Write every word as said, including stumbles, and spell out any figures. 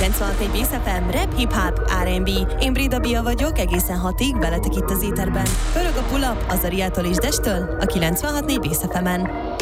kilencvenhat négy Bész ef em, rap, hip-hop, er and bé. Én Brida Bia vagyok, egészen hatig veletek itt az éterben. Pörög a pull-up az Ariától és Destől, a kilencvenhat négy Bész ef emen.